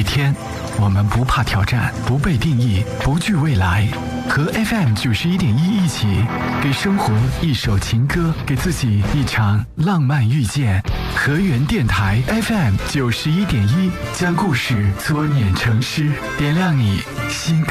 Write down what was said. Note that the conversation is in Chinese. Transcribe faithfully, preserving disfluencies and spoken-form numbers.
每天，我们不怕挑战，不被定义，不惧未来。和 F M 九十一点一一起，给生活一首情歌，给自己一场浪漫遇见。河源电台 F M 九十一点一，将故事搓捻成诗，点亮你心